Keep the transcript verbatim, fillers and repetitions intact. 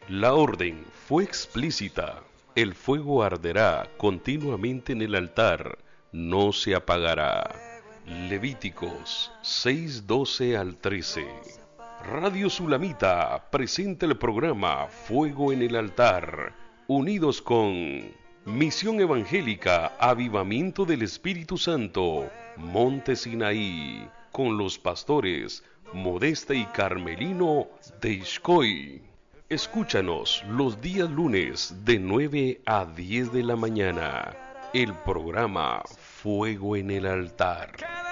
La orden fue explícita. El fuego arderá continuamente en el altar, no se apagará. Levíticos seis doce al trece. Radio Sulamita presenta el programa Fuego en el Altar, unidos con Misión Evangélica Avivamiento del Espíritu Santo, Monte Sinaí, con los pastores Modesta y Carmelino de Ixcoy. Escúchanos los días lunes de nueve a diez de la mañana. El programa Fuego en el Altar.